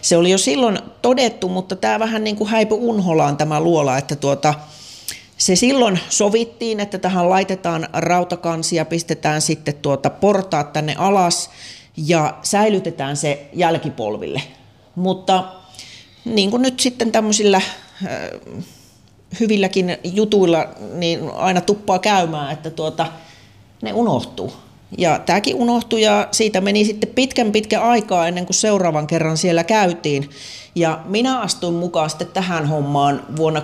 se oli jo silloin todettu, mutta tämä vähän niin kuin häipyi unholaan tämä luola, että se silloin sovittiin, että tähän laitetaan rautakansia, pistetään sitten portaat tänne alas ja säilytetään se jälkipolville. Mutta niin kuin nyt sitten tämmöisillä hyvilläkin jutuilla niin aina tuppaa käymään, että ne unohtuu. Ja tämäkin unohtui ja siitä meni sitten pitkän aikaa ennen kuin seuraavan kerran siellä käytiin. Ja minä astuin mukaan sitten tähän hommaan vuonna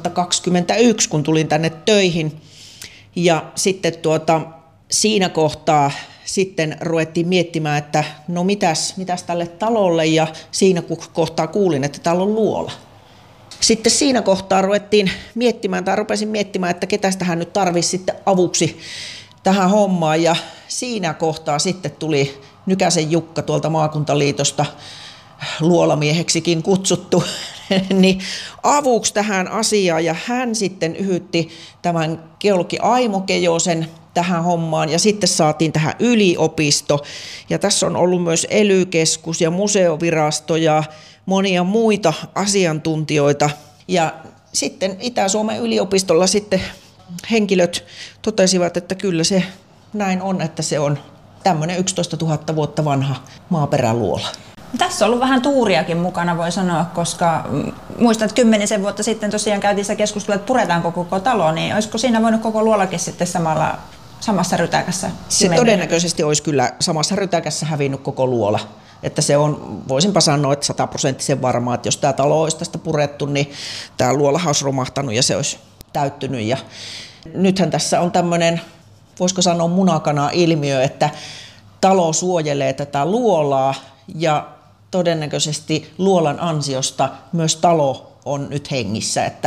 2021, kun tulin tänne töihin. Ja sitten siinä kohtaa sitten ruvettiin miettimään, että no mitäs tälle talolle, ja siinä kohtaa kuulin, että täällä on luola. Sitten siinä kohtaa rupesin miettimään, että ketäs tähän nyt tarvitsisi sitten avuksi tähän hommaan, ja siinä kohtaa sitten tuli Nykäsen Jukka tuolta maakuntaliitosta, luolamieheksikin kutsuttu, niin avuksi tähän asiaan, ja hän sitten yhytti tämän geologi Aimo Kejosen tähän hommaan, ja sitten saatiin tähän yliopisto, ja tässä on ollut myös ELY-keskus ja museovirasto ja monia muita asiantuntijoita, ja sitten Itä-Suomen yliopistolla sitten henkilöt totesivat, että kyllä se näin on, että se on tämmöinen 11 000 vuotta vanha maaperäluola. Tässä on ollut vähän tuuriakin mukana, voi sanoa, koska muistan, että 10 vuotta sitten tosiaan käytiin sitä keskustelua, että puretaanko koko talo, niin olisiko siinä voinut koko luolakin sitten samassa rytäkässä? Se todennäköisesti olisi kyllä samassa rytäkässä hävinnyt koko luola. Että se on, voisinpa sanoa, että 100% varmaa, että jos tämä talo olisi tästä purettu, niin tämä luolahan olisi romahtanut ja se olisi täyttynyt. Ja nythän tässä on tämmöinen, voisiko sanoa munakana-ilmiö, että talo suojelee tätä luolaa ja todennäköisesti luolan ansiosta myös talo on nyt hengissä. Että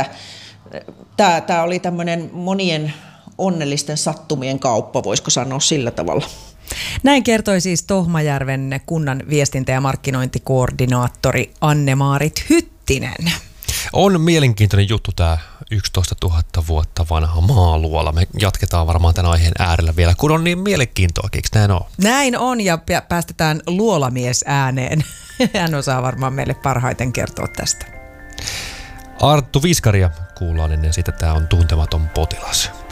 tämä oli tämmöinen monien onnellisten sattumien kauppa, voisiko sanoa sillä tavalla. Näin kertoi siis Tohmajärven kunnan viestintä- ja markkinointikoordinaattori Anne-Maarit Hyttinen. On mielenkiintoinen juttu tämä 11 000 vuotta vanha maaluola. Me jatketaan varmaan tämän aiheen äärellä vielä, kun on niin mielenkiintoa, eikö näin ole? Näin on, ja päästetään luolamies ääneen. Hän osaa varmaan meille parhaiten kertoa tästä. Arttu Viskaria kuullaan ennen sitä. Tämä on Tuntematon potilas.